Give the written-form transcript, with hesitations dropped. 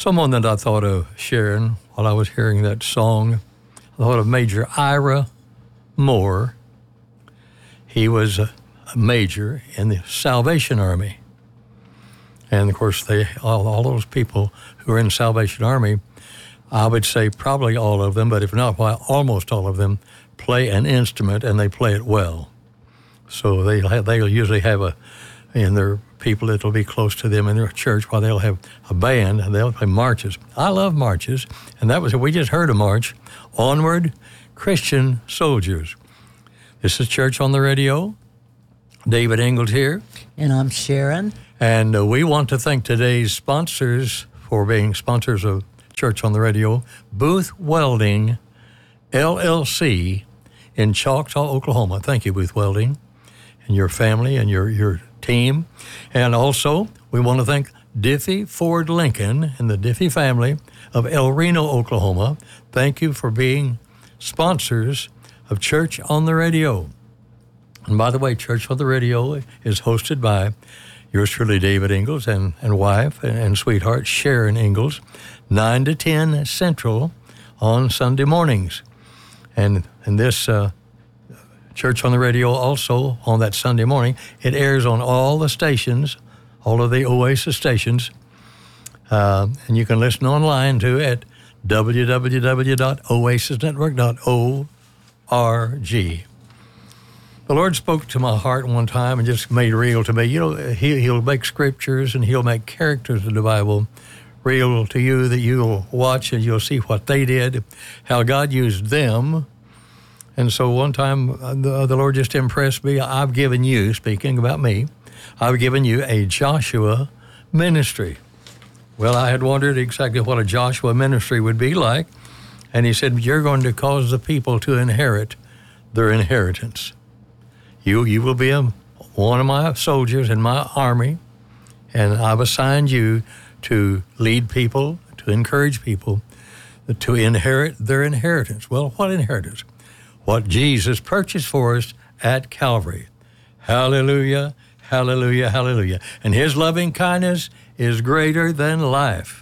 Someone that I thought of sharing while I was hearing that song, I thought of Major Ira Moore. He was a major in the Salvation Army. And, of course, all those people who are in the Salvation Army, I would say probably all of them, but if not, almost all of them, play an instrument, and they play it well. So they'll usually have in their people that will be close to them in their church, while they'll have a band, and they'll play marches. I love marches, and we just heard a march, Onward, Christian Soldiers. This is Church on the Radio. David Ingalls here. And I'm Sharon. And we want to thank today's sponsors for being sponsors of Church on the Radio. Booth Welding, LLC in Choctaw, Oklahoma. Thank you, Booth Welding, and your family and your team. And also, we want to thank Diffie Ford Lincoln and the Diffie family of El Reno, Oklahoma. Thank you for being sponsors of Church on the Radio. And by the way, Church on the Radio is hosted by yours truly, David Ingalls, and wife and sweetheart, Sharon Ingalls, 9 to 10 Central on Sunday mornings. And this Church on the Radio also on that Sunday morning, it airs on all the stations, all of the Oasis stations, and you can listen online too at www.oasisnetwork.org. The Lord spoke to my heart one time and just made real to me. He'll make scriptures and He'll make characters of the Bible real to you, that you'll watch and you'll see what they did, how God used them. And so one time the Lord just impressed me. I've given you, speaking about me, I've given you a Joshua ministry. Well, I had wondered exactly what a Joshua ministry would be like. And He said, you're going to cause the people to inherit their inheritance. You will be one of my soldiers in my army, and I've assigned you to lead people, to encourage people, to inherit their inheritance. Well, what inheritance? What Jesus purchased for us at Calvary. Hallelujah, hallelujah, hallelujah. And His loving kindness is greater than life.